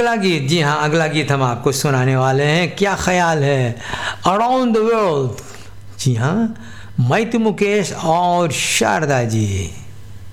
अगला गीत, जी हाँ अगला गीत हम आपको सुनाने वाले हैं। क्या ख्याल है, अराउंड द वर्ल्ड। जी हाँ, मैं तो मुकेश और शारदा जी।